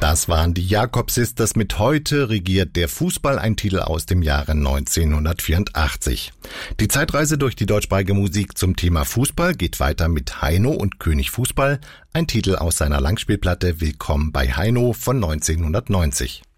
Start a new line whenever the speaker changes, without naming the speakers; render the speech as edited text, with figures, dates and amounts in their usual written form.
Das waren die Jakob Sisters mit Heute regiert der Fußball, ein Titel aus dem Jahre 1984. Die Zeitreise durch die deutschsprachige Musik zum Thema Fußball geht weiter mit Heino und König Fußball, ein Titel aus seiner Langspielplatte Willkommen bei Heino von 1990.